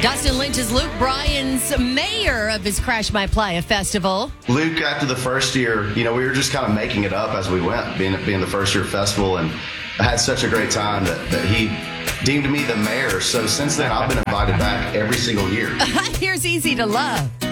Dustin Lynch is Luke Bryan's mayor of his Crash My Playa festival. Luke, after the first year, we were just kind of making it up as we went, being the first year festival, and I had such a great time that he deemed me the mayor. So since then, I've been invited back every single year. Here's Easy to Love.